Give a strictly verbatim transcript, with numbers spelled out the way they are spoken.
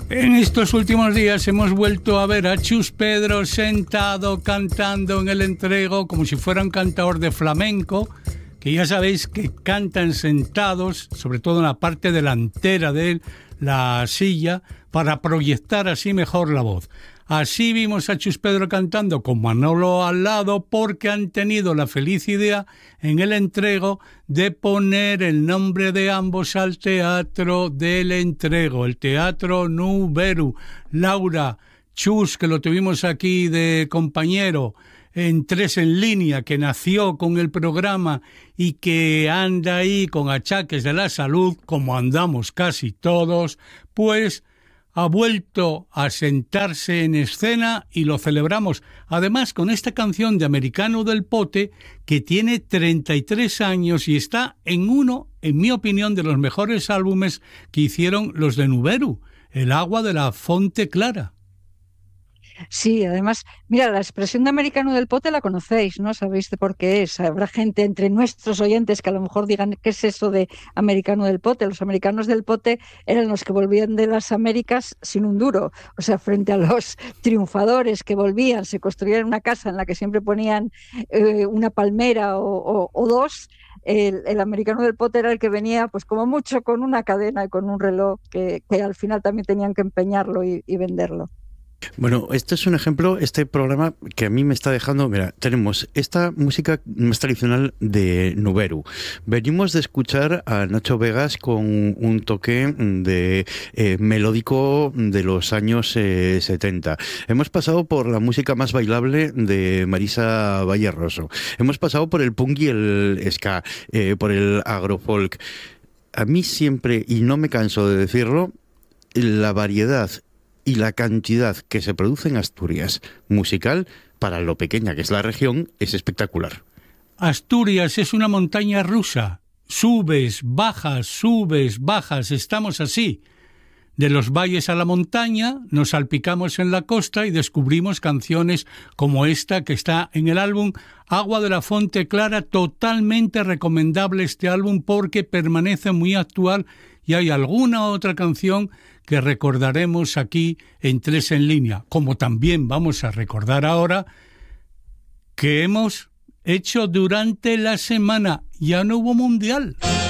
En estos últimos días hemos vuelto a ver a Chus Pedro sentado cantando en el entrego como si fuera un cantador de flamenco, que ya sabéis que cantan sentados, sobre todo en la parte delantera de la silla, para proyectar así mejor la voz. Así vimos a Chus Pedro cantando con Manolo al lado, porque han tenido la feliz idea en el entrego de poner el nombre de ambos al teatro del entrego, el Teatro Nuberu. Laura, Chus, que lo tuvimos aquí de compañero en Tres en Línea, que nació con el programa y que anda ahí con achaques de la salud, como andamos casi todos, pues ha vuelto a sentarse en escena y lo celebramos. Además, con esta canción de Americano del Pote, que tiene treinta y tres años y está en uno, en mi opinión, de los mejores álbumes que hicieron los de Nuberu, El agua de la Fonte Clara. Sí, además, mira, la expresión de americano del pote la conocéis, ¿no? Sabéis de por qué es. Habrá gente entre nuestros oyentes que a lo mejor digan qué es eso de americano del pote. Los americanos del pote eran los que volvían de las Américas sin un duro. O sea, frente a los triunfadores que volvían, se construían una casa en la que siempre ponían eh, una palmera o, o, o dos. El, el americano del pote era el que venía, pues como mucho, con una cadena y con un reloj que, que al final también tenían que empeñarlo y, y venderlo. Bueno, este es un ejemplo, este programa que a mí me está dejando, mira, tenemos esta música más tradicional de Nuberu. Venimos de escuchar a Nacho Vegas con un toque de eh, melódico de los años eh, setenta. Hemos pasado por la música más bailable de Marisa Valle Roso. Hemos pasado por el punk y el ska, eh, por el agrofolk. A mí siempre, y no me canso de decirlo, la variedad y la cantidad que se produce en Asturias, musical, para lo pequeña que es la región, es espectacular. Asturias es una montaña rusa. Subes, bajas, subes, bajas, estamos así. De los valles a la montaña, nos salpicamos en la costa y descubrimos canciones como esta que está en el álbum Agua de la Fonte Clara. Totalmente recomendable este álbum porque permanece muy actual y hay alguna otra canción que recordaremos aquí en Tres en Línea, como también vamos a recordar ahora que hemos hecho durante la semana. Ya no hubo mundial.